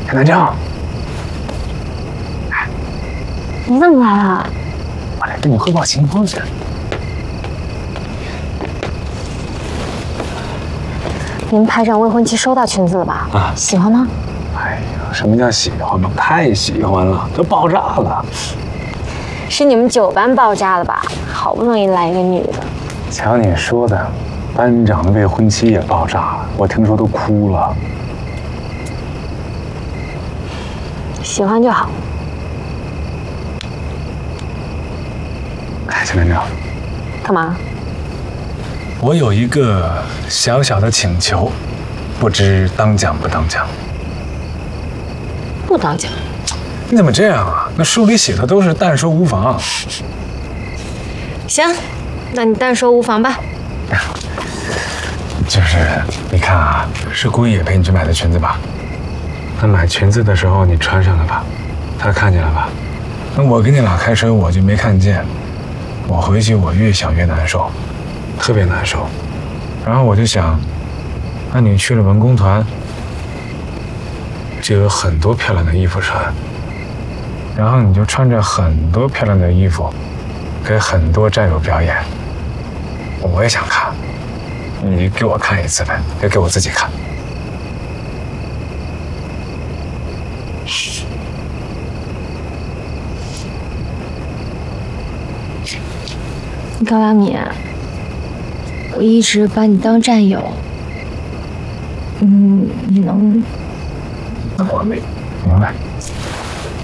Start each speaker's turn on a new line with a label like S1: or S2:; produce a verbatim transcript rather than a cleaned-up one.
S1: 田南江，
S2: 你怎么来了？
S1: 我来跟你汇报情况去。
S2: 您拍上未婚妻收到裙子了吧？
S1: 啊，
S2: 喜欢吗？
S1: 哎呀，什么叫喜欢吗？太喜欢了，都爆炸了。
S2: 是你们九班爆炸了吧？好不容易来一个女的。
S1: 瞧你说的，班长的未婚妻也爆炸了，我听说都哭了。
S2: 喜欢就好。
S1: 哎，田南江，
S2: 干嘛？
S1: 我有一个小小的请求，不知当讲不当讲？
S2: 不当讲。
S1: 你怎么这样啊？那书里写的都是但说无妨。
S2: 行，那你但说无妨吧。
S1: 就是你看啊，是故意也陪你去买的裙子吧？那买裙子的时候你穿上了吧？他看见了吧？那我跟你俩开车我就没看见，我回去我越想越难受，特别难受。然后我就想，那你去了文工团，就有很多漂亮的衣服穿，然后你就穿着很多漂亮的衣服，给很多战友表演。我也想看，你给我看一次呗，别给我自己看。
S2: 高良敏，我一直把你当战友，嗯，你能？
S1: 我没明白。